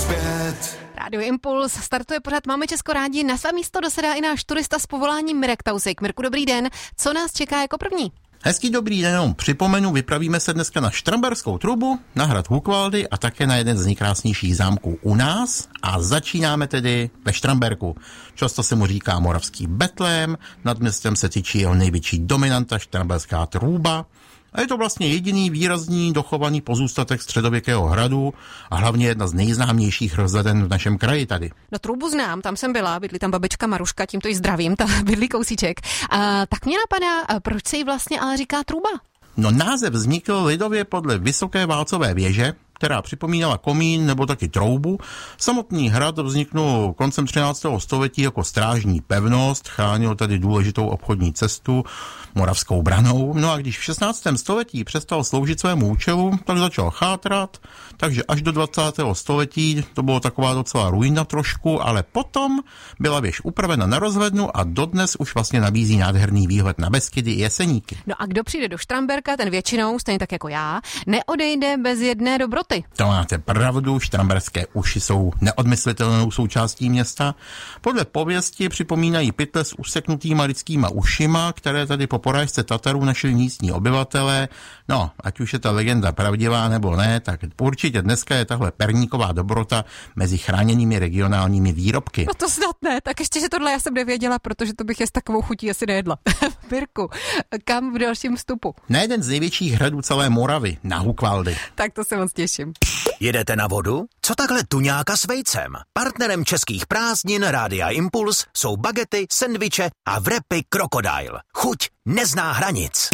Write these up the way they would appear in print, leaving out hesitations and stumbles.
zpět. Rádio Impuls startuje pořád Máme Česko rádi. Na své místo dosedá i náš turista s povoláním Mirek Tausik. Mirku, dobrý den. Co nás čeká jako první? Hezký dobrý den, jenom připomenu, vypravíme se dneska na Štramberskou trubu, na hrad Hukvaldy a také na jeden z nejkrásnějších zámků u nás a začínáme tedy ve Štramberku. Často se mu říká Moravský Betlém, nad městem se tyčí jeho největší dominanta Štramberská truba a je to vlastně jediný výrazný dochovaný pozůstatek středověkého hradu a hlavně jedna z nejznámějších rozhleden v našem kraji tady. No trubu znám, tam jsem byla, bydlí tam babička Maruška, tímto ji zdravím, ta bydlí kousíček. Tak mě napadá, proč se jí vlastně ale říká truba? No název vznikl lidově podle vysoké válcové věže, která připomínala komín nebo taky troubu. Samotný hrad vzniknul koncem 13. století jako strážní pevnost, chránil tady důležitou obchodní cestu Moravskou branou. No a když v 16. století přestal sloužit svému účelu, tak začal chátrat, takže až do 20. století to bylo taková docela ruina trošku, ale potom byla věž upravena na rozhlednu a dodnes už vlastně nabízí nádherný výhled na Beskydy i Jeseníky. No a kdo přijde do Štramberka, ten většinou, stejně tak jako já, neodejde bez jedné dobroty. To máte pravdu, štramberské uši jsou neodmyslitelnou součástí města. Podle pověsti připomínají pytle s useknutýma lidskýma ušima, které tady po porážce Tatarů našli místní obyvatelé. No, ať už je ta legenda pravdivá nebo ne, tak určitě dneska je tahle perníková dobrota mezi chráněnými regionálními výrobky. No to snad ne, tak ještě, že tohle já jsem nevěděla, protože to bych je s takovou chutí asi nejedla. Mirku, kam v dalším vstupu? Na jeden z největších hradů celé Moravy, na Hukvaldy. Tak to se moc těším. Jedete na vodu? Co takhle tuňáka s vejcem? Partnerem českých prázdnin Rádia Impuls jsou bagety, sendviče a wrapy Crocodile. Chuť nezná hranic.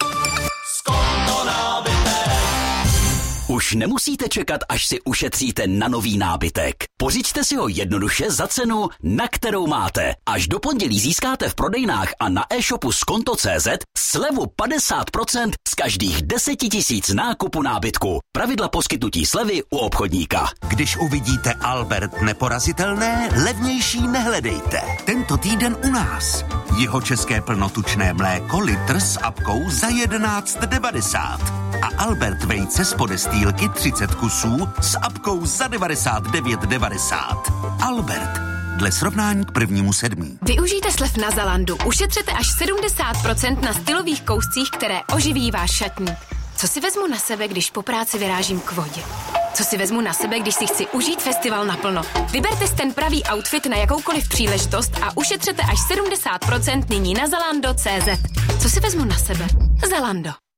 Už nemusíte čekat, až si ušetříte na nový nábytek. Pořiďte si ho jednoduše za cenu, na kterou máte. Až do pondělí získáte v prodejnách a na e-shopu Skonto.cz slevu 50% z každých 10 000 nákupu nábytku. Pravidla poskytnutí slevy u obchodníka. Když uvidíte Albert neporazitelné, levnější nehledejte. Tento týden u nás. Jeho české plnotučné mléko litr s apkou za 11,90. A Albert vejce z podestýlky 30 kusů s apkou za 99,90. Albert. Dle srovnání k 1.7. Využijte slev na Zalandu. Ušetřete až 70% na stylových kouscích, které oživí váš šatník. Co si vezmu na sebe, když po práci vyrážím k vodě? Co si vezmu na sebe, když si chci užít festival naplno? Vyberte si ten pravý outfit na jakoukoliv příležitost a ušetřete až 70% nyní na Zalando.cz. Co si vezmu na sebe? Zalando.